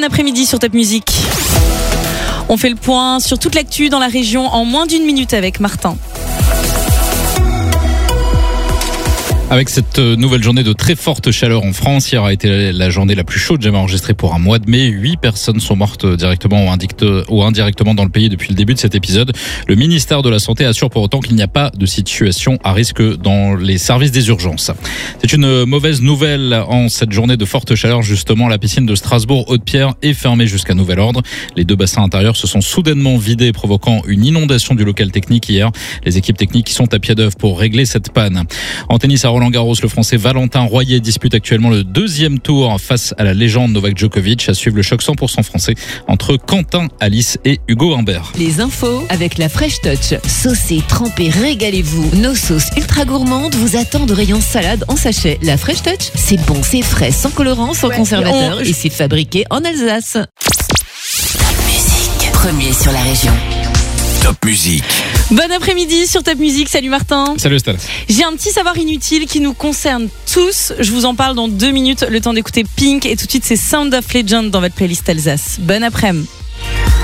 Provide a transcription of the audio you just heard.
après-midi sur Top Music. On fait le point sur toute l'actu dans la région en moins d'une minute avec Martin. Avec cette nouvelle journée de très forte chaleur en France, hier a été la journée la plus chaude jamais enregistrée pour un mois de mai. 8 personnes sont mortes directement ou indirectement dans le pays depuis le début de cet épisode. Le ministère de la Santé assure pour autant qu'il n'y a pas de situation à risque dans les services des urgences. C'est une mauvaise nouvelle en cette journée de forte chaleur. Justement, la piscine de Strasbourg-Haute-Pierre est fermée jusqu'à nouvel ordre. Les 2 bassins intérieurs se sont soudainement vidés, provoquant une inondation du local technique hier. Les équipes techniques sont à pied d'œuvre pour régler cette panne. En tennis à Roland-Garros, le Français Valentin Royer dispute actuellement le 2e tour face à la légende Novak Djokovic. À suivre le choc 100% français entre Quentin Alice et Hugo Humbert. Les infos avec la Fresh Touch. Saucez, trempez, régalez-vous. Nos sauces ultra gourmandes vous attendent au rayon salade en sachet. La Fresh Touch, c'est bon, c'est frais, sans colorant, sans conservateur et c'est fabriqué en Alsace. Top Music, premier sur la région. Top Music. Bon après-midi sur Top Music, salut Martin. Salut Stella. J'ai un petit savoir inutile qui nous concerne tous. Je vous en parle dans 2 minutes, le temps d'écouter Pink et tout de suite c'est Sound of Legend dans votre playlist Alsace. Bon après-midi.